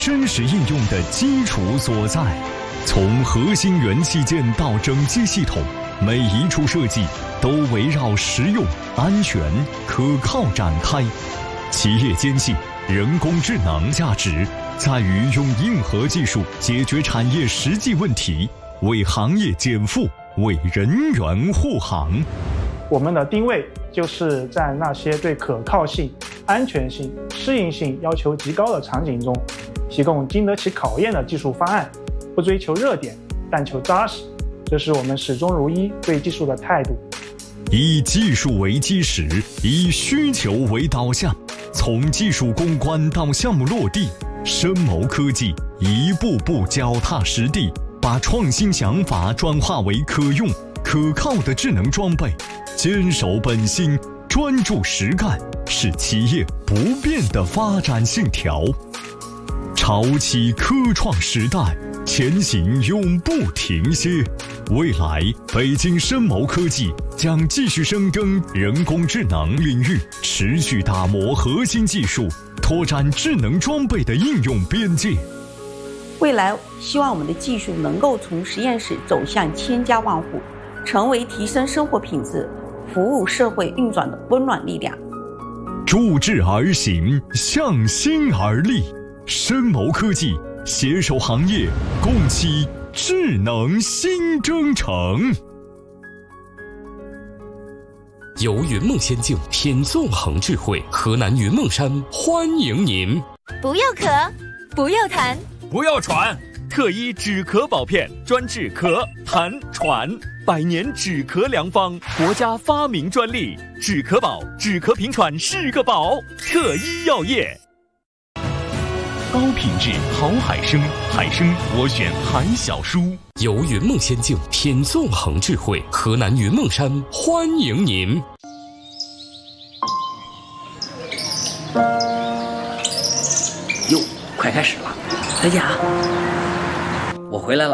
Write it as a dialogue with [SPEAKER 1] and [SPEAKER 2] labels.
[SPEAKER 1] 真实应用的基础所在。从核心元器件到整机系统，每一处设计都围绕实用、安全、可靠展开。企业坚信，人工智能价值在于用硬核技术解决产业实际问题，为行业减负，为人员护航。
[SPEAKER 2] 我们的定位就是在那些对可靠性、安全性、适应性要求极高的场景中，提供经得起考验的技术方案，不追求热点，但求扎实。这是我们始终如一对技术的态度。
[SPEAKER 1] 以技术为基石，以需求为导向，从技术攻关到项目落地，深谋科技一步步脚踏实地，把创新想法转化为可用、可靠的智能装备。坚守本心，专注实干，是企业不变的发展信条。潮起科创时代，前行永不停歇。未来，北京深谋科技将继续深耕人工智能领域，持续打磨核心技术，拓展智能装备的应用边界。
[SPEAKER 3] 未来，希望我们的技术能够从实验室走向千家万户，成为提升生活品质、服务社会运转的温暖力量。
[SPEAKER 1] 铸智而行，向心而立。深谋科技携手行业，共启智能新征程。
[SPEAKER 4] 由云梦仙境品纵横智慧，河南云梦山欢迎您。
[SPEAKER 5] 不要咳，不要痰，
[SPEAKER 6] 不要喘，特医止咳宝片专治咳、痰、喘，100年止咳良方，国家发明专利。止咳宝，止咳平喘是个宝。特医药业。
[SPEAKER 7] 高品质好海参，海参我选海小叔。
[SPEAKER 4] 由云梦仙境品纵横智慧，河南云梦山欢迎您。
[SPEAKER 8] 哟，快开始了！大家，我回来了。